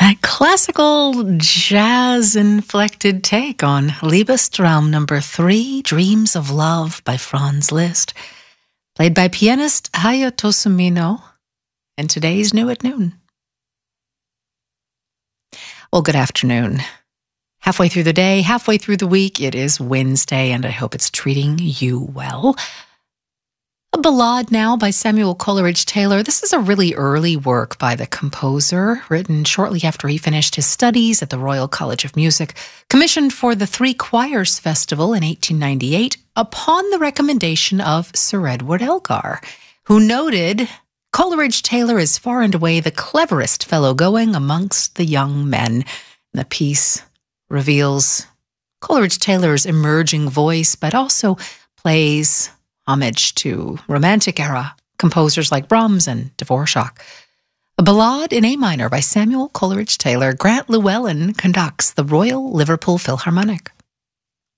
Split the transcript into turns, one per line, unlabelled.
That classical jazz-inflected take on Liebestraum number 3, Dreams of Love by Franz Liszt, played by pianist Hayato Sumino, and today's New at Noon. Well, good afternoon. Halfway through the day, halfway through the week, it is Wednesday, and I hope it's treating you well. A Ballade now by Samuel Coleridge Taylor. This is a really early work by the composer, written shortly after he finished his studies at the Royal College of Music, commissioned for the Three Choirs Festival in 1898 upon the recommendation of Sir Edward Elgar, who noted Coleridge Taylor is far and away the cleverest fellow going amongst the young men. The piece reveals Coleridge Taylor's emerging voice, but also plays homage to Romantic-era composers like Brahms and Dvorak. A Ballade in A minor by Samuel Coleridge Taylor. Grant Llewellyn conducts the Royal Liverpool Philharmonic.